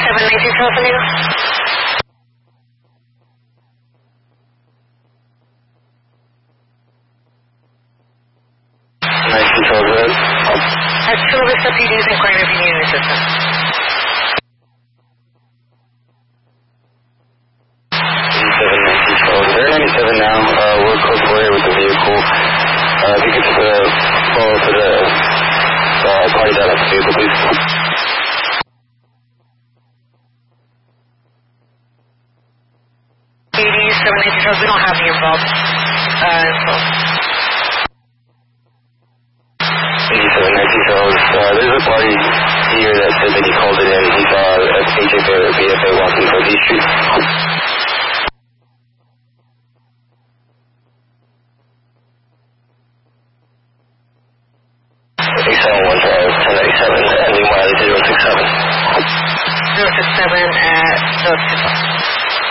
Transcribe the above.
Avenue. 1912 Road. Chula Vista PD is inquiring if you need any assistance. 97, 1912. They're 97 now. We're close away with the vehicle. If you could just follow to the party that has the vehicle, please. We don't have any involved. 87, 1912. There's a party here that said that he called it in. He saw a HFA or BFA walking towards East Street. Drive 1097, ending mileage 067. 067 at